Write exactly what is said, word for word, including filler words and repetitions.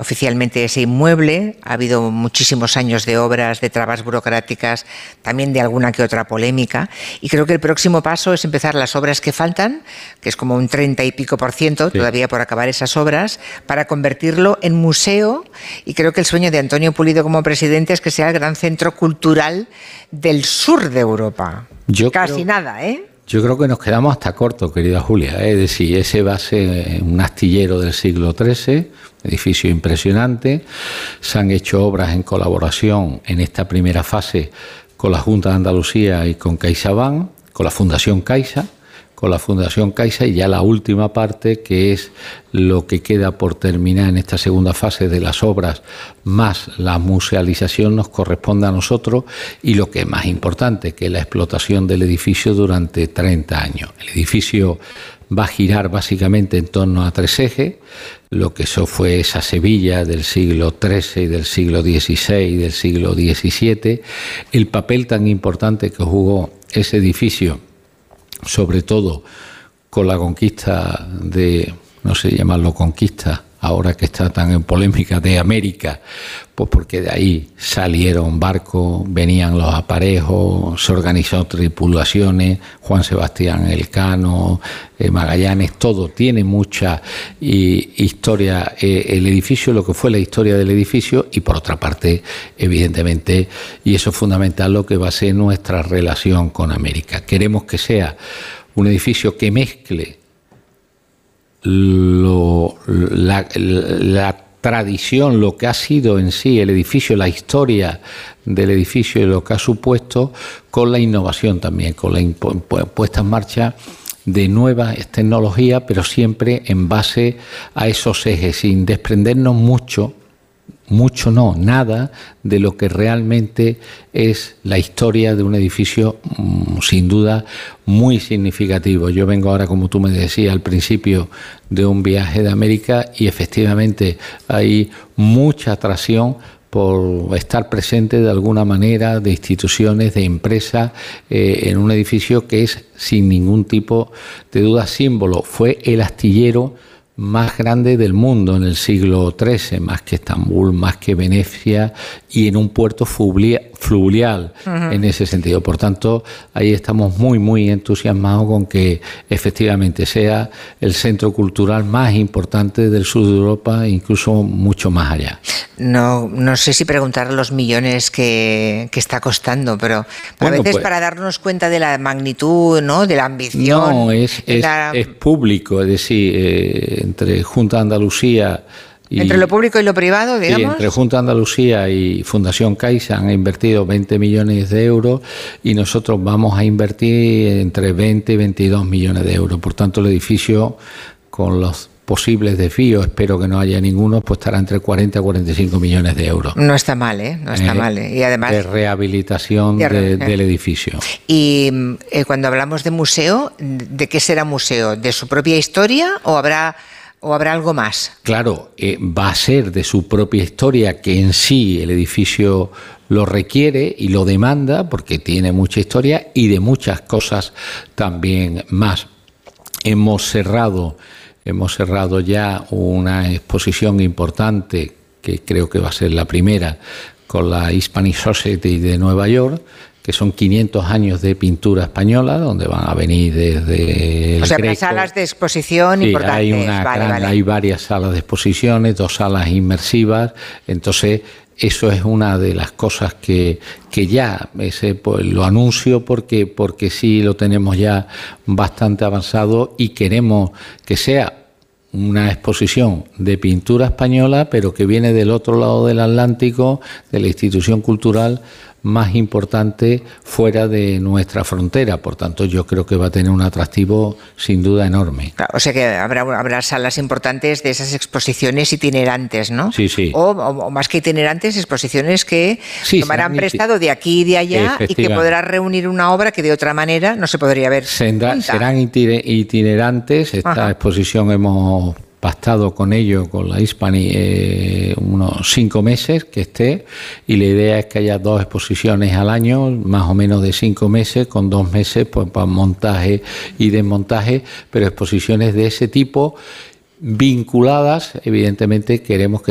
oficialmente ese inmueble. Ha habido muchísimos años de obras, de trabas burocráticas, también de alguna que otra polémica. Y creo que el próximo paso es empezar las obras que faltan, que es como un treinta y pico por ciento Sí. todavía por acabar esas obras, para convertirlo en museo. Y creo que el sueño de Antonio Pulido como presidente es que sea el gran centro cultural del sur de Europa. Yo Casi creo- nada, ¿eh? Yo creo que nos quedamos hasta cortos, querida Julia. Es decir, ese va a ser un astillero del siglo trece, edificio impresionante. Se han hecho obras en colaboración en esta primera fase con la Junta de Andalucía y con CaixaBank, con la Fundación Caixa, con la Fundación Caixa, y ya la última parte, que es lo que queda por terminar en esta segunda fase de las obras, más la musealización, nos corresponde a nosotros, y lo que es más importante, que es la explotación del edificio durante treinta años. El edificio va a girar básicamente en torno a tres ejes, lo que eso fue esa Sevilla del siglo trece y del siglo dieciséis y del siglo diecisiete, el papel tan importante que jugó ese edificio, sobre todo con la conquista de, no sé llamarlo conquista, ahora que está tan en polémica, de América, pues porque de ahí salieron barcos, venían los aparejos, se organizó tripulaciones, Juan Sebastián Elcano, eh, Magallanes, todo tiene mucha y, historia, eh, el edificio, lo que fue la historia del edificio, y por otra parte, evidentemente, y eso es fundamental, lo que va a ser nuestra relación con América. Queremos que sea un edificio que mezcle Lo, la, la tradición, lo que ha sido en sí el edificio, la historia del edificio y lo que ha supuesto, con la innovación también, con la puesta en marcha de nuevas tecnologías, pero siempre en base a esos ejes, sin desprendernos mucho, mucho no, nada de lo que realmente es la historia de un edificio, sin duda, muy significativo. Yo vengo ahora, como tú me decías al principio, de un viaje de América, y efectivamente hay mucha atracción por estar presente de alguna manera de instituciones, de empresas, eh, en un edificio que es, sin ningún tipo de duda, símbolo. Fue el astillero más grande del mundo en el siglo trece, más que Estambul, más que Venecia, y en un puerto fluvial uh-huh. en ese sentido. Por tanto, ahí estamos muy, muy entusiasmados con que efectivamente sea el centro cultural más importante del sur de Europa, incluso mucho más allá. No, no sé si preguntar los millones que, que está costando, pero bueno, a veces pues, para darnos cuenta de la magnitud, ¿no?, de la ambición. No, es, es, la... es público, es decir, eh, entre Junta de Andalucía y... Entre lo público y lo privado, digamos. Sí, entre Junta de Andalucía y Fundación Caixa han invertido veinte millones de euros, y nosotros vamos a invertir entre veinte y veintidós millones de euros. Por tanto, el edificio, con los posibles desvíos, espero que no haya ninguno, pues estará entre cuarenta y cuarenta y cinco millones de euros. No está mal, ¿eh? No está eh, mal. ¿eh? Y además, de rehabilitación de, de, del edificio. Y eh, cuando hablamos de museo, ¿de qué será museo? ¿De su propia historia o habrá, o habrá algo más? Claro, eh, va a ser de su propia historia, que en sí el edificio lo requiere y lo demanda, porque tiene mucha historia, y de muchas cosas también más. Hemos cerrado Hemos cerrado ya una exposición importante, que creo que va a ser la primera, con la Hispanic Society de Nueva York, que son quinientos años de pintura española, donde van a venir desde el O sea, Greco. salas de exposición sí, importantes. Hay, una vale, gran, vale. hay varias salas de exposiciones, dos salas inmersivas, entonces eso es una de las cosas que, que ya ese, pues, lo anuncio porque, porque sí lo tenemos ya bastante avanzado, y queremos que sea una exposición de pintura española, pero que viene del otro lado del Atlántico, de la institución cultural más importante fuera de nuestra frontera. Por tanto, yo creo que va a tener un atractivo sin duda enorme. Claro, o sea que habrá, habrá salas importantes de esas exposiciones itinerantes, ¿no? Sí, sí. O, o, o más que itinerantes, exposiciones que sí, tomarán prestado de aquí y de allá, y que podrá reunir una obra que de otra manera no se podría ver. Será, serán itinerantes. Esta Ajá. exposición hemos pactado con ellos, con la Hispani, eh, unos cinco meses que esté, y la idea es que haya dos exposiciones al año, más o menos de cinco meses, con dos meses pues para montaje y desmontaje, pero exposiciones de ese tipo vinculadas, evidentemente queremos que